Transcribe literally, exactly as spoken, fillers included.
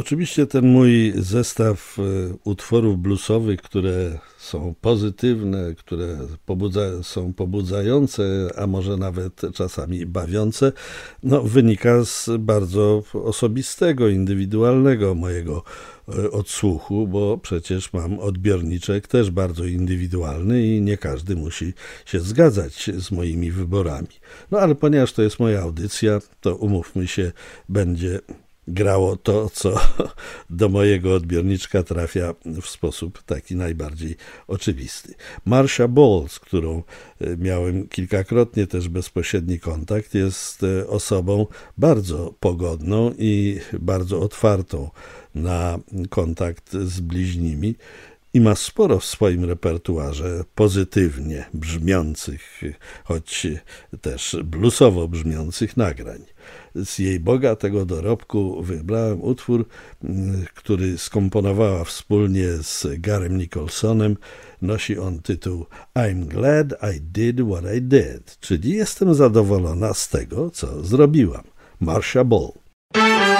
Oczywiście ten mój zestaw utworów bluesowych, które są pozytywne, które pobudza, są pobudzające, a może nawet czasami bawiące, no, wynika z bardzo osobistego, indywidualnego mojego odsłuchu, bo przecież mam odbiorniczek też bardzo indywidualny i nie każdy musi się zgadzać z moimi wyborami. No ale ponieważ to jest moja audycja, to umówmy się, będzie grało to, co do mojego odbiorniczka trafia w sposób taki najbardziej oczywisty. Marcia Ball, z którą miałem kilkakrotnie też bezpośredni kontakt, jest osobą bardzo pogodną i bardzo otwartą na kontakt z bliźnimi i ma sporo w swoim repertuarze pozytywnie brzmiących, choć też bluesowo brzmiących nagrań. Z jej bogatego dorobku wybrałem utwór, który skomponowała wspólnie z Garym Nicholsonem. Nosi on tytuł I'm glad I did what I did, czyli jestem zadowolona z tego, co zrobiłam. Marcia Ball.